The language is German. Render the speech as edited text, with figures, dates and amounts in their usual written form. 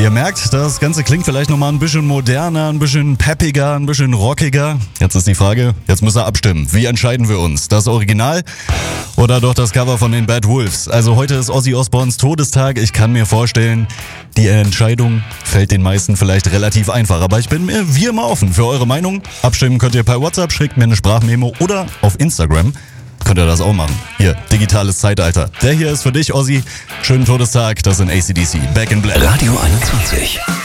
Ihr merkt, das Ganze klingt vielleicht nochmal ein bisschen moderner, ein bisschen peppiger, ein bisschen rockiger. Jetzt ist die Frage, jetzt müsst ihr abstimmen. Wie entscheiden wir uns? Das Original oder doch das Cover von den Bad Wolves? Also heute ist Ozzy Osbournes Todestag. Ich kann mir vorstellen, die Entscheidung fällt den meisten vielleicht relativ einfach. Aber ich bin mir wie immer offen für eure Meinung. Abstimmen könnt ihr per WhatsApp, schickt mir eine Sprachmemo oder auf Instagram. Könnt ihr das auch machen. Hier, digitales Zeitalter. Der hier ist für dich, Ozzy. Schönen Todestag, das sind AC/DC. Back in Black. Radio 21.